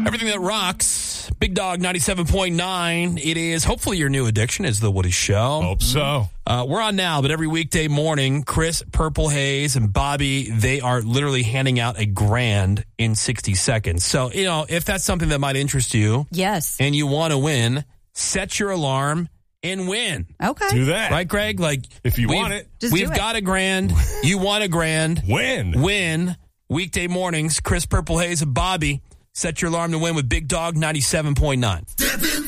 Everything that rocks. Big Dog 97.9. It is hopefully your new addiction is The Woody Show. Hope so. We're on now, but every weekday morning, Chris Purple Haze and Bobby, they are literally handing out $1,000 in 60 seconds. So, if that's something that might interest you. Yes. And you want to win, set your alarm and win. Okay. Do that. Right, Greg? If you want it. We've got $1,000. You want $1,000. Win. Weekday mornings, Chris Purple Haze and Bobby. Set your alarm to win with Big Dog 97.9.